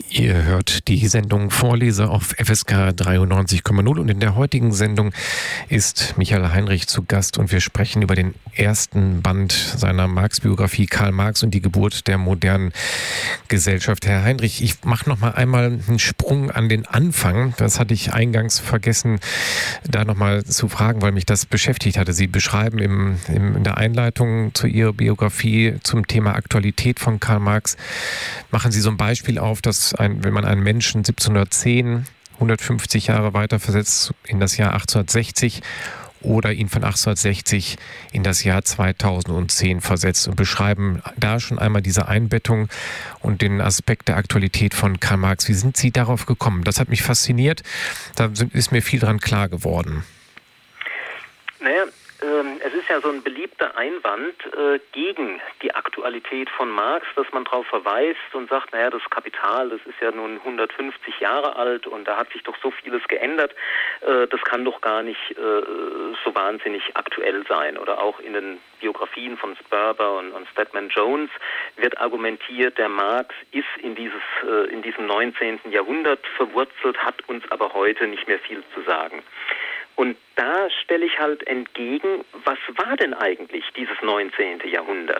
Ihr hört die Sendung Vorleser auf FSK 93,0 und in der heutigen Sendung ist Michael Heinrich zu Gast und wir sprechen über den ersten Band seiner Marx-Biografie Karl Marx und die Geburt der modernen Gesellschaft. Herr Heinrich, ich mache noch mal einmal einen Sprung an den Anfang. Das hatte ich eingangs vergessen, da noch mal zu fragen, weil mich das beschäftigt hatte. Sie beschreiben in der Einleitung zu Ihrer Biografie zum Thema Aktualität von Karl Marx, machen Sie so ein Beispiel auf, dass wenn man einen Menschen 1710, 150 Jahre weiter versetzt in das Jahr 1860 oder ihn von 1860 in das Jahr 2010 versetzt und beschreiben da schon einmal diese Einbettung und den Aspekt der Aktualität von Karl Marx. Wie sind Sie darauf gekommen? Das hat mich fasziniert. Da ist mir viel dran klar geworden. Naja, es ist ja so ein beliebter Einwand gegen die Aktualität von Marx, dass man darauf verweist und sagt, naja, das Kapital, das ist ja nun 150 Jahre alt und da hat sich doch so vieles geändert, das kann doch gar nicht so wahnsinnig aktuell sein. Oder auch in den Biografien von Sperber und Stedman Jones wird argumentiert, der Marx ist in diesem 19. Jahrhundert verwurzelt, hat uns aber heute nicht mehr viel zu sagen. Und da stelle ich halt entgegen, was war denn eigentlich dieses 19. Jahrhundert?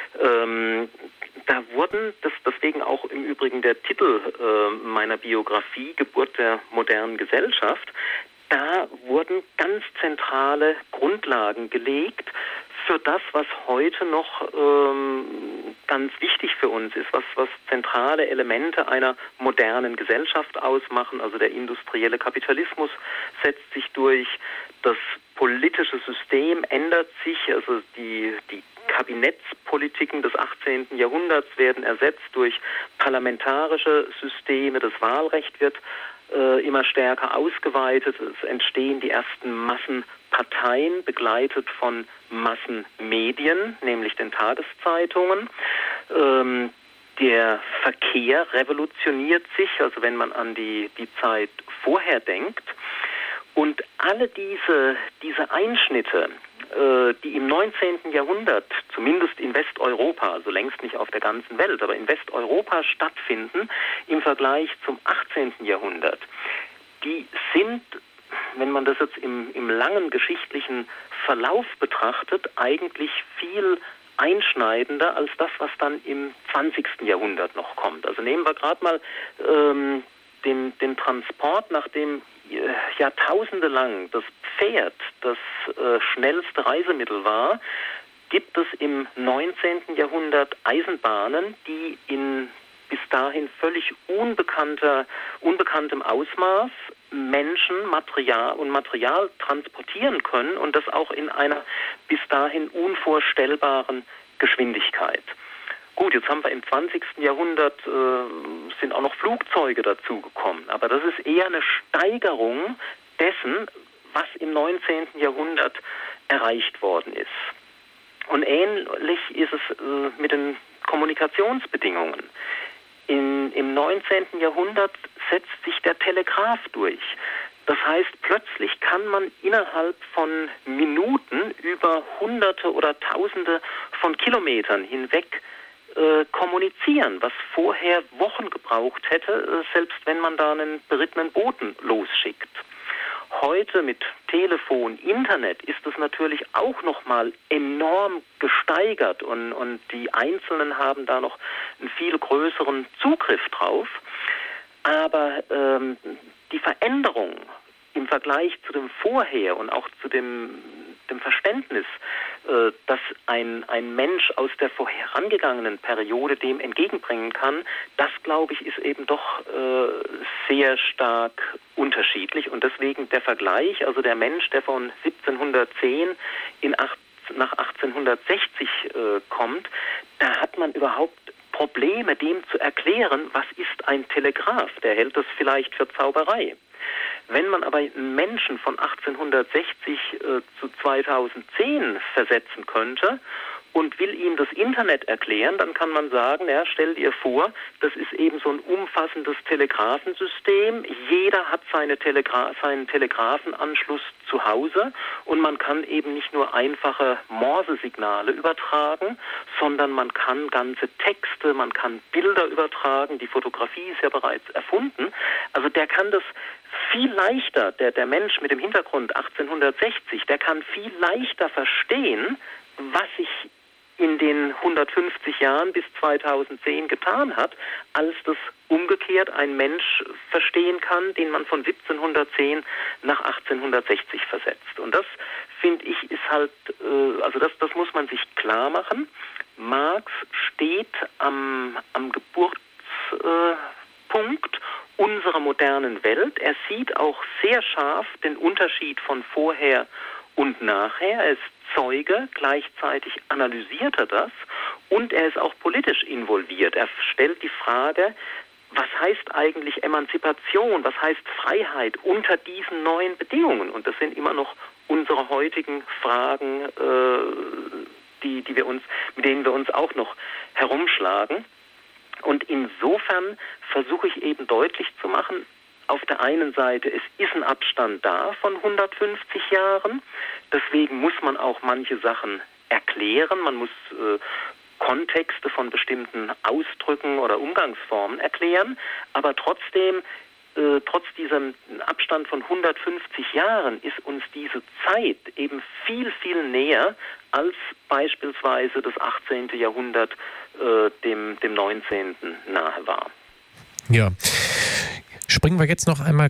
Da wurden, deswegen auch im Übrigen der Titel meiner Biografie, Geburt der modernen Gesellschaft, da wurden ganz zentrale Grundlagen gelegt für das, was heute noch ganz wichtig für uns ist, was zentrale Elemente einer modernen Gesellschaft ausmachen. Also der industrielle Kapitalismus setzt sich durch, das politische System ändert sich, also die Kabinettspolitiken des 18. Jahrhunderts werden ersetzt durch parlamentarische Systeme, das Wahlrecht wird immer stärker ausgeweitet, es entstehen die ersten Massenparteien, begleitet von Massenmedien, nämlich den Tageszeitungen. Der Verkehr revolutioniert sich, also wenn man an die Zeit vorher denkt. Und alle diese Einschnitte, die im 19. Jahrhundert, zumindest in Westeuropa, also längst nicht auf der ganzen Welt, aber in Westeuropa stattfinden, im Vergleich zum 18. Jahrhundert, die sind, wenn man das jetzt im langen geschichtlichen Verlauf betrachtet, eigentlich viel einschneidender als das, was dann im 20. Jahrhundert noch kommt. Also nehmen wir gerade mal den Transport, nachdem Jahrtausende lang das Pferd das schnellste Reisemittel war, gibt es im 19. Jahrhundert Eisenbahnen, die in bis dahin völlig unbekanntem Ausmaß Menschen, Material transportieren können und das auch in einer bis dahin unvorstellbaren Geschwindigkeit. Gut, jetzt haben wir im 20. Jahrhundert sind auch noch Flugzeuge dazugekommen, aber das ist eher eine Steigerung dessen, was im 19. Jahrhundert erreicht worden ist. Und ähnlich ist es mit den Kommunikationsbedingungen. Im 19. Jahrhundert setzt sich der Telegraph durch. Das heißt, plötzlich kann man innerhalb von Minuten über Hunderte oder Tausende von Kilometern hinweg kommunizieren, was vorher Wochen gebraucht hätte, selbst wenn man da einen berittenen Boten losschickt. Heute mit Telefon, Internet ist es natürlich auch nochmal enorm gesteigert und die Einzelnen haben da noch einen viel größeren Zugriff drauf. Aber die Veränderung im Vergleich zu dem Vorher und auch zu dem Verständnis, dass ein Mensch aus der vorherangegangenen Periode dem entgegenbringen kann, das, glaube ich, ist eben doch sehr stark unterschiedlich. Und deswegen der Vergleich, also der Mensch, der von 1710 nach 1860 kommt, da hat man überhaupt Probleme, dem zu erklären, was ist ein Telegraph. Der hält das vielleicht für Zauberei. Wenn man aber einen Menschen von 1860 zu 2010 versetzen könnte und will ihm das Internet erklären, dann kann man sagen, ja, stell dir vor, das ist eben so ein umfassendes Telegrafensystem. Jeder hat seinen Telegrafenanschluss zu Hause und man kann eben nicht nur einfache Morsesignale übertragen, sondern man kann ganze Texte, man kann Bilder übertragen. Die Fotografie ist ja bereits erfunden. Also der kann das viel leichter, der Mensch mit dem Hintergrund 1860, der kann viel leichter verstehen, was sich in den 150 Jahren bis 2010 getan hat, als das umgekehrt ein Mensch verstehen kann, den man von 1710 nach 1860 versetzt. Und das, finde ich, ist halt, also das muss man sich klar machen. Marx steht am Geburtspunkt unserer modernen Welt. Er sieht auch sehr scharf den Unterschied von vorher und nachher. Er ist Zeuge, gleichzeitig analysiert er das und er ist auch politisch involviert. Er stellt die Frage, was heißt eigentlich Emanzipation, was heißt Freiheit unter diesen neuen Bedingungen? Und das sind immer noch unsere heutigen Fragen, mit denen wir uns auch noch herumschlagen. Und insofern versuche ich eben deutlich zu machen, auf der einen Seite, es ist ein Abstand da von 150 Jahren. Deswegen muss man auch manche Sachen erklären. Man muss Kontexte von bestimmten Ausdrücken oder Umgangsformen erklären. Aber trotzdem, trotz diesem Abstand von 150 Jahren ist uns diese Zeit eben viel, viel näher als beispielsweise das 18. Jahrhundert dem 19. nahe war. Ja. Springen wir jetzt noch einmal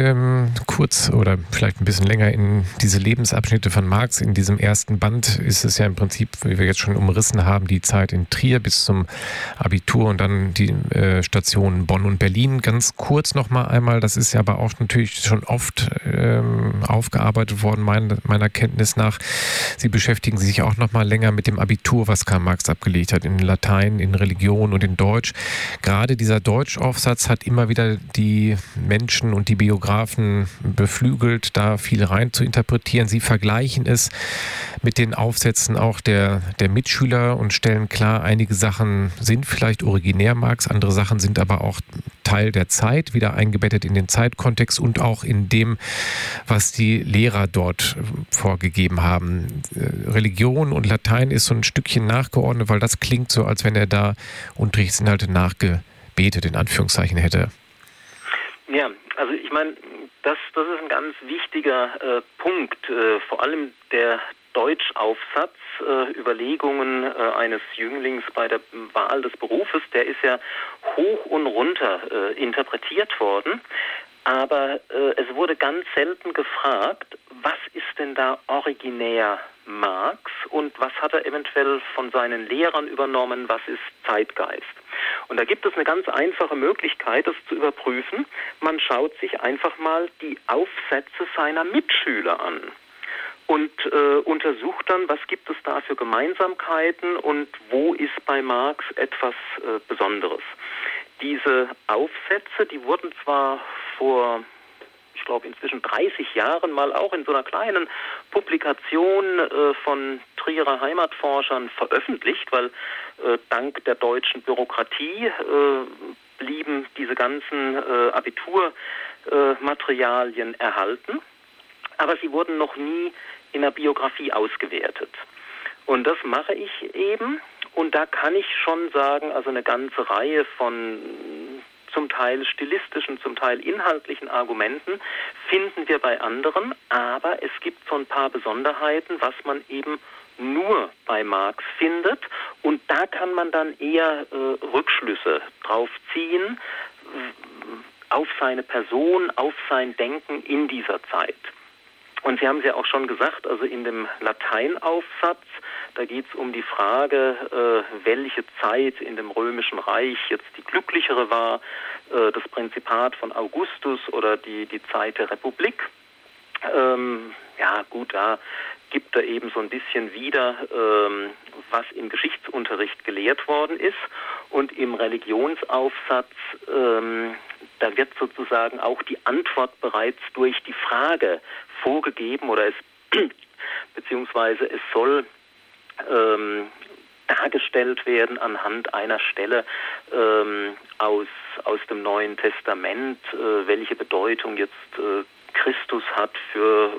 kurz oder vielleicht ein bisschen länger in diese Lebensabschnitte von Marx. In diesem ersten Band ist es ja im Prinzip, wie wir jetzt schon umrissen haben, die Zeit in Trier bis zum Abitur und dann die Stationen Bonn und Berlin. Ganz kurz noch mal einmal, das ist ja aber auch natürlich schon oft aufgearbeitet worden, meiner Kenntnis nach. Sie beschäftigen sich auch noch mal länger mit dem Abitur, was Karl Marx abgelegt hat, in Latein, in Religion und in Deutsch. Gerade dieser Deutschaufsatz hat immer wieder die Menschen und die Biografen beflügelt, da viel rein zu interpretieren. Sie vergleichen es mit den Aufsätzen auch der Mitschüler und stellen klar, einige Sachen sind vielleicht originär Marx, andere Sachen sind aber auch Teil der Zeit, wieder eingebettet in den Zeitkontext und auch in dem, was die Lehrer dort vorgegeben haben. Religion und Latein ist so ein Stückchen nachgeordnet, weil das klingt so, als wenn er da Unterrichtsinhalte nachgebetet, in Anführungszeichen, hätte. Ja, also ich meine, das ist ein ganz wichtiger Punkt, vor allem der Deutschaufsatz, Überlegungen eines Jünglings bei der Wahl des Berufes, der ist ja hoch und runter interpretiert worden, aber es wurde ganz selten gefragt, was ist denn da originär Marx und was hat er eventuell von seinen Lehrern übernommen, was ist Zeitgeist. Und da gibt es eine ganz einfache Möglichkeit, das zu überprüfen. Man schaut sich einfach mal die Aufsätze seiner Mitschüler an und untersucht dann, was gibt es da für Gemeinsamkeiten und wo ist bei Marx etwas Besonderes. Diese Aufsätze, die wurden zwar vor, ich glaube, inzwischen 30 Jahren mal auch in so einer kleinen Publikation von Trierer Heimatforschern veröffentlicht, weil dank der deutschen Bürokratie blieben diese ganzen Abiturmaterialien erhalten, aber sie wurden noch nie in der Biografie ausgewertet. Und das mache ich eben und da kann ich schon sagen, also eine ganze Reihe von zum Teil stilistischen, zum Teil inhaltlichen Argumenten finden wir bei anderen, aber es gibt so ein paar Besonderheiten, was man eben nur bei Marx findet und da kann man dann eher Rückschlüsse drauf ziehen auf seine Person, auf sein Denken in dieser Zeit. Und Sie haben es ja auch schon gesagt, also in dem Lateinaufsatz, da geht es um die Frage, welche Zeit in dem Römischen Reich jetzt die glücklichere war, das Prinzipat von Augustus oder die Zeit der Republik. Ja gut, da gibt er eben so ein bisschen wieder, was im Geschichtsunterricht gelehrt worden ist. Und im Religionsaufsatz, da wird sozusagen auch die Antwort bereits durch die Frage vorgegeben oder beziehungsweise es soll dargestellt werden anhand einer Stelle aus dem Neuen Testament, welche Bedeutung jetzt Christus hat für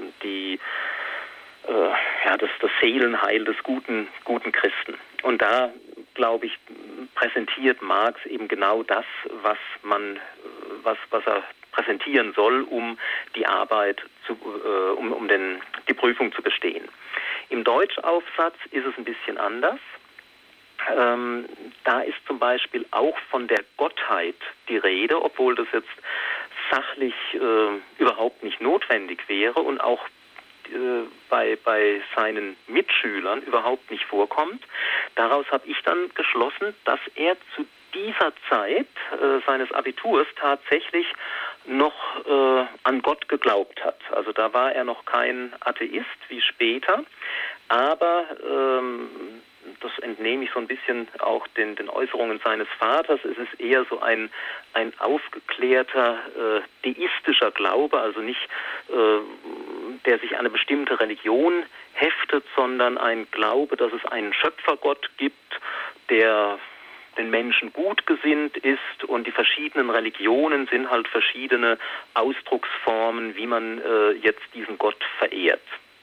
das Seelenheil des guten Christen. Und da, glaube ich, präsentiert Marx eben genau das, was er präsentieren soll, um die Arbeit die Prüfung zu bestehen. Im Deutschaufsatz ist es ein bisschen anders. Da ist zum Beispiel auch von der Gottheit die Rede, obwohl das jetzt sachlich überhaupt nicht notwendig wäre und auch bei seinen Mitschülern überhaupt nicht vorkommt. Daraus habe ich dann geschlossen, dass er zu dieser Zeit seines Abiturs tatsächlich noch an Gott geglaubt hat. Also da war er noch kein Atheist wie später, aber das entnehme ich so ein bisschen auch den Äußerungen seines Vaters. Es ist eher so ein aufgeklärter deistischer Glaube, also nicht der sich an eine bestimmte Religion heftet, sondern ein Glaube, dass es einen Schöpfergott gibt, der den Menschen gut gesinnt ist, und die verschiedenen Religionen sind halt verschiedene Ausdrucksformen, wie man jetzt diesen Gott verehrt.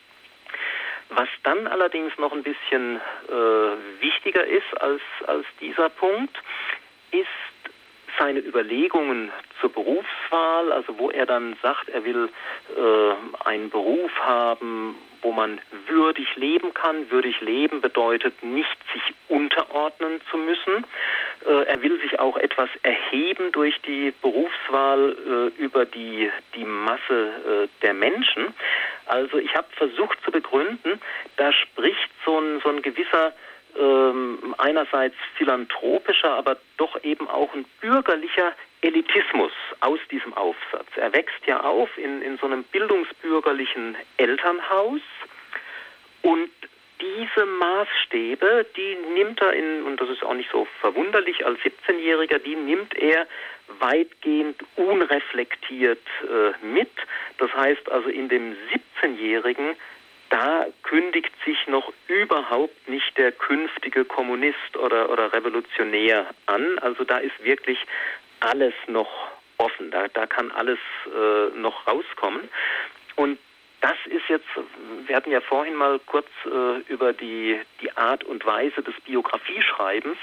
Was dann allerdings noch ein bisschen wichtiger ist als dieser Punkt, ist seine Überlegungen zur Berufswahl, also wo er dann sagt, er will einen Beruf haben, wo man würdig leben kann. Würdig leben bedeutet nicht, sich unterordnen zu müssen. Er will sich auch etwas erheben durch die Berufswahl über die Masse der Menschen. Also ich habe versucht zu begründen, da spricht so ein gewisser einerseits philanthropischer, aber doch eben auch ein bürgerlicher Elitismus aus diesem Aufsatz. Er wächst ja auf in so einem bildungsbürgerlichen Elternhaus, und diese Maßstäbe, die nimmt er und das ist auch nicht so verwunderlich als 17-Jähriger, die nimmt er weitgehend unreflektiert mit. Das heißt also, in dem 17-Jährigen, da kündigt sich noch überhaupt nicht der künftige Kommunist oder Revolutionär an. Also da ist wirklich alles noch offen. Da kann alles noch rauskommen. Und das ist jetzt, wir hatten ja vorhin mal kurz über die Art und Weise des Biografieschreibens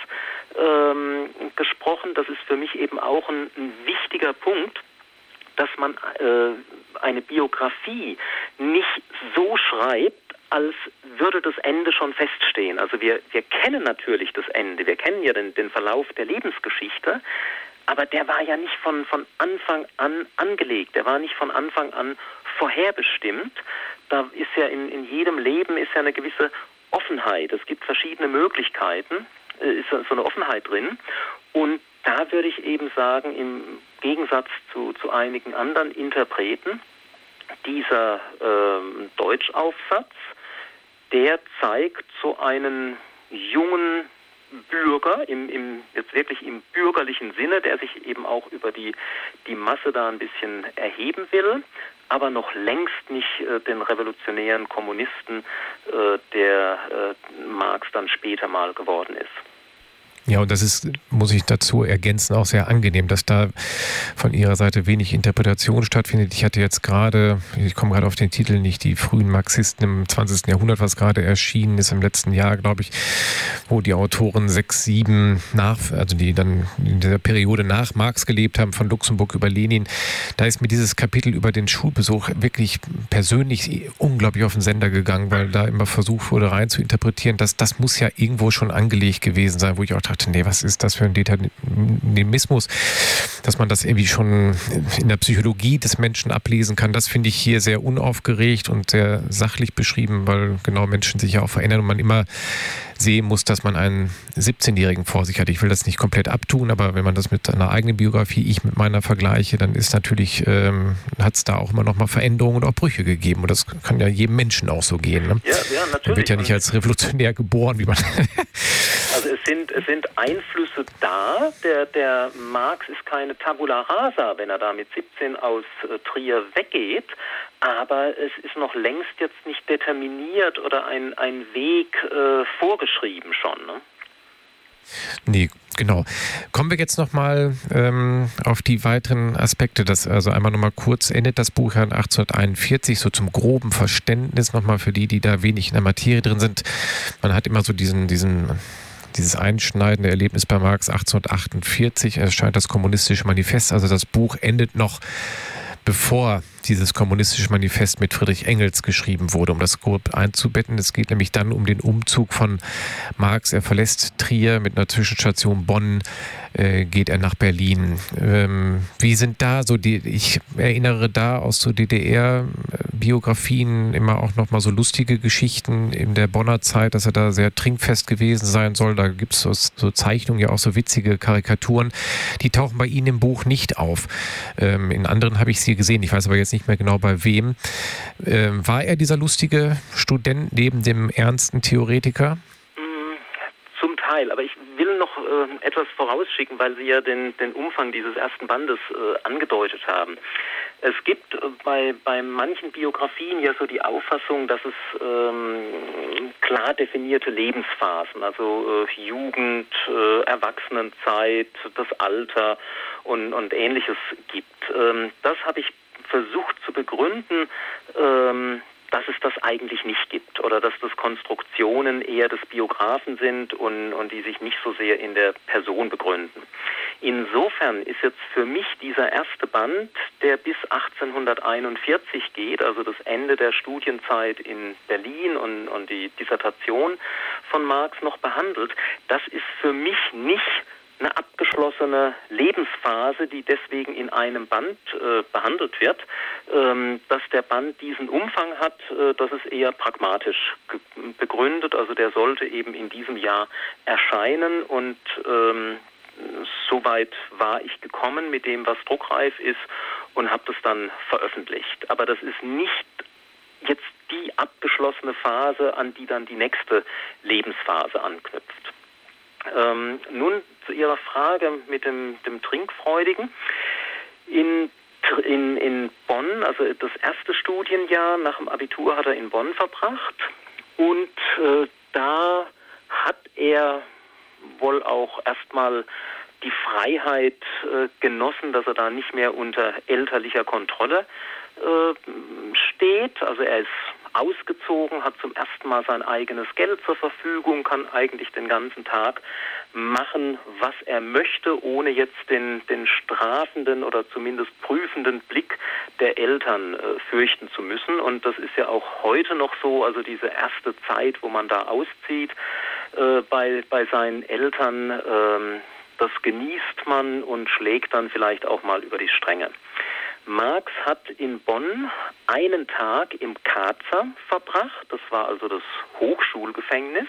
gesprochen. Das ist für mich eben auch ein wichtiger Punkt, dass man eine Biografie nicht so schreibt, als würde das Ende schon feststehen. Also wir kennen natürlich das Ende, wir kennen ja den Verlauf der Lebensgeschichte, aber der war ja nicht von Anfang an angelegt, der war nicht von Anfang an vorherbestimmt. Da ist ja in jedem Leben ist ja eine gewisse Offenheit. Es gibt verschiedene Möglichkeiten, ist so eine Offenheit drin, und da würde ich eben sagen, im Gegensatz zu einigen anderen Interpreten, dieser Deutschaufsatz, der zeigt so einen jungen Bürger, jetzt wirklich im bürgerlichen Sinne, der sich eben auch über die Masse da ein bisschen erheben will, aber noch längst nicht den revolutionären Kommunisten, der Marx dann später mal geworden ist. Ja, und das ist, muss ich dazu ergänzen, auch sehr angenehm, dass da von Ihrer Seite wenig Interpretation stattfindet. Ich hatte jetzt gerade, ich komme gerade auf den Titel nicht, die frühen Marxisten im 20. Jahrhundert, was gerade erschienen ist im letzten Jahr, glaube ich, wo die Autoren 6, 7 also die dann in dieser Periode nach Marx gelebt haben, von Luxemburg über Lenin. Da ist mir dieses Kapitel über den Schulbesuch wirklich persönlich unglaublich auf den Sender gegangen, weil da immer versucht wurde rein zu interpretieren, dass das muss ja irgendwo schon angelegt gewesen sein, wo ich auch dachte, nee, was ist das für ein Determinismus, dass man das irgendwie schon in der Psychologie des Menschen ablesen kann. Das finde ich hier sehr unaufgeregt und sehr sachlich beschrieben, weil genau Menschen sich ja auch verändern und man immer sehen muss, dass man einen 17-Jährigen vor sich hat. Ich will das nicht komplett abtun, aber wenn man das mit einer eigenen Biografie, ich mit meiner vergleiche, dann ist natürlich, hat es da auch immer noch mal Veränderungen und auch Brüche gegeben. Und das kann ja jedem Menschen auch so gehen. Ne? Ja, natürlich. Man wird ja nicht als Revolutionär geboren, wie man... Also es sind Einflüsse da. Der Marx ist keine Tabula rasa, wenn er da mit 17 aus Trier weggeht, aber es ist noch längst jetzt nicht determiniert oder ein Weg vorgeschrieben schon, ne? Nee, genau. Kommen wir jetzt nochmal auf die weiteren Aspekte. Also einmal nochmal kurz, endet das Buch ja 1841, so zum groben Verständnis nochmal für die da wenig in der Materie drin sind. Man hat immer so dieses einschneidende Erlebnis bei Marx 1848, erscheint das Kommunistische Manifest. Also das Buch endet noch bevor dieses Kommunistische Manifest mit Friedrich Engels geschrieben wurde, um das grob einzubetten. Es geht nämlich dann um den Umzug von Marx. Er verlässt Trier mit einer Zwischenstation Bonn, geht er nach Berlin. Wie sind da so ich erinnere da aus so DDR-Biografien immer auch nochmal so lustige Geschichten in der Bonner Zeit, dass er da sehr trinkfest gewesen sein soll. Da gibt es so Zeichnungen, ja auch so witzige Karikaturen. Die tauchen bei Ihnen im Buch nicht auf. In anderen habe ich sie gesehen. Ich weiß aber jetzt nicht mehr genau bei wem. War er dieser lustige Student neben dem ernsten Theoretiker? Zum Teil, aber ich will noch etwas vorausschicken, weil Sie ja den Umfang dieses ersten Bandes angedeutet haben. Es gibt bei manchen Biografien ja so die Auffassung, dass es klar definierte Lebensphasen, also Jugend, Erwachsenenzeit, das Alter und Ähnliches gibt. Das habe ich versucht zu begründen, dass es das eigentlich nicht gibt oder dass das Konstruktionen eher des Biografen sind und die sich nicht so sehr in der Person begründen. Insofern ist jetzt für mich dieser erste Band, der bis 1841 geht, also das Ende der Studienzeit in Berlin und die Dissertation von Marx noch behandelt, das ist für mich nicht eine abgeschlossene Lebensphase, die deswegen in einem Band behandelt wird. Dass der Band diesen Umfang hat, das ist eher pragmatisch begründet. Also der sollte eben in diesem Jahr erscheinen und soweit war ich gekommen mit dem, was druckreif ist und habe das dann veröffentlicht. Aber das ist nicht jetzt die abgeschlossene Phase, an die dann die nächste Lebensphase anknüpft. Nun zu Ihrer Frage mit dem Trinkfreudigen. In Bonn, also das erste Studienjahr nach dem Abitur hat er in Bonn verbracht und da hat er wohl auch erstmal die Freiheit genossen, dass er da nicht mehr unter elterlicher Kontrolle steht. Also er ist ausgezogen, hat zum ersten Mal sein eigenes Geld zur Verfügung, kann eigentlich den ganzen Tag machen, was er möchte, ohne jetzt den strafenden oder zumindest prüfenden Blick der Eltern fürchten zu müssen. Und das ist ja auch heute noch so, also diese erste Zeit, wo man da auszieht bei seinen Eltern, das genießt man und schlägt dann vielleicht auch mal über die Stränge. Marx hat in Bonn einen Tag im Karzer verbracht, das war also das Hochschulgefängnis,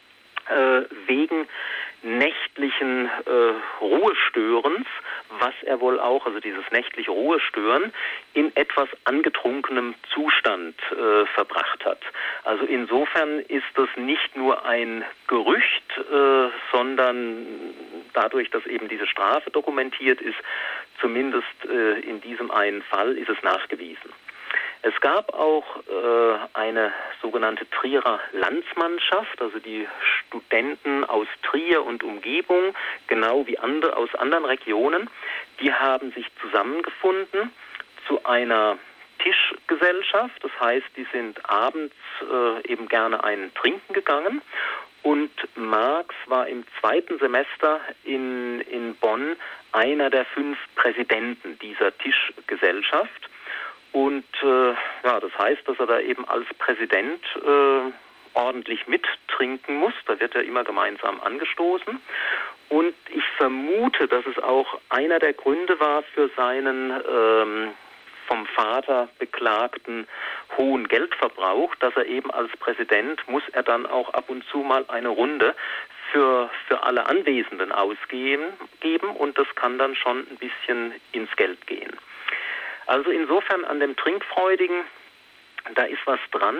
wegen nächtlichen Ruhestörens, was er wohl auch, also dieses nächtliche Ruhestören, in etwas angetrunkenem Zustand verbracht hat. Also insofern ist das nicht nur ein Gerücht, sondern dadurch, dass eben diese Strafe dokumentiert ist, zumindest in diesem einen Fall ist es nachgewiesen. Es gab auch eine sogenannte Trierer Landsmannschaft, also die Studenten aus Trier und Umgebung, genau wie aus anderen Regionen, die haben sich zusammengefunden zu einer Tischgesellschaft. Das heißt, die sind abends eben gerne einen trinken gegangen. Und Marx war im zweiten Semester in Bonn einer der 5 Präsidenten dieser Tischgesellschaft. Und das heißt, dass er da eben als Präsident ordentlich mittrinken muss. Da wird er immer gemeinsam angestoßen. Und ich vermute, dass es auch einer der Gründe war für seinen vom Vater beklagten hohen Geldverbrauch, dass er eben als Präsident muss er dann auch ab und zu mal eine Runde für alle Anwesenden ausgeben und das kann dann schon ein bisschen ins Geld gehen. Also insofern an dem Trinkfreudigen, da ist was dran.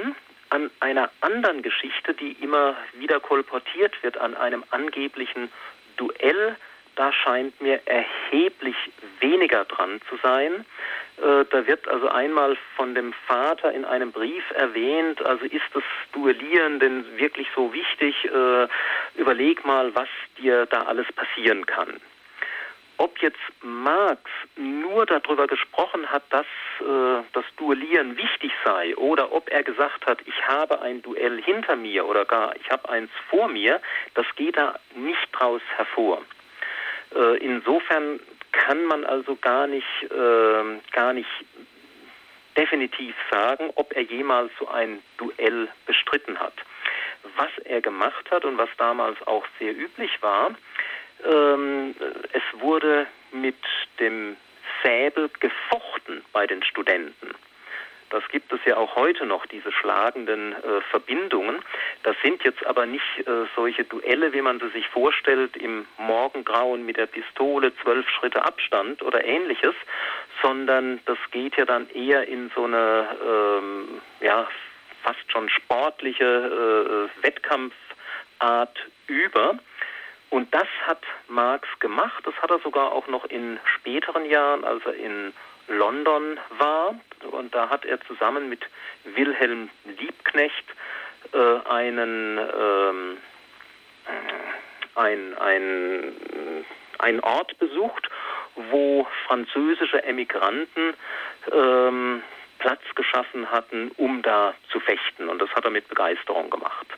an einer anderen Geschichte, die immer wieder kolportiert wird, an einem angeblichen Duell, da scheint mir erheblich weniger dran zu sein. Da wird also einmal von dem Vater in einem Brief erwähnt, also ist das Duellieren denn wirklich so wichtig? Überleg mal, was dir da alles passieren kann. Ob jetzt Marx nur darüber gesprochen hat, dass das Duellieren wichtig sei, oder ob er gesagt hat, ich habe ein Duell hinter mir oder gar ich habe eins vor mir, das geht da nicht draus hervor. Insofern kann man also gar nicht definitiv sagen, ob er jemals so ein Duell bestritten hat. Was er gemacht hat und was damals auch sehr üblich war, es wurde mit dem Säbel gefochten bei den Studenten. Das gibt es ja auch heute noch, diese schlagenden Verbindungen. Das sind jetzt aber nicht solche Duelle, wie man sie sich vorstellt, im Morgengrauen mit der Pistole, 12 Schritte Abstand oder Ähnliches, sondern das geht ja dann eher in so eine fast schon sportliche Wettkampfart über. Und das hat Marx gemacht. Das hat er sogar auch noch in späteren Jahren, als er in London war. Und da hat er zusammen mit Wilhelm Liebknecht einen Ort besucht, wo französische Emigranten Platz geschaffen hatten, um da zu fechten. Und das hat er mit Begeisterung gemacht.